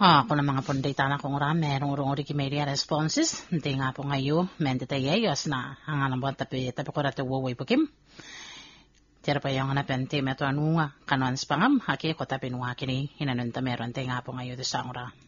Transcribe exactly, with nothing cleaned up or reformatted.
Ha, kung mga pondita na kong ram, merong urong uri media responses, hindi nga po ngayon, menditayayos na, ang anong buwan tapi, tapi ko rati uwaway pukim. Tira pa yung hanapin, ti meto anunga, kanuan spangam, haki ko tapi nunga kini, hinanunta meron, ti nga po ngayon sa ang ram.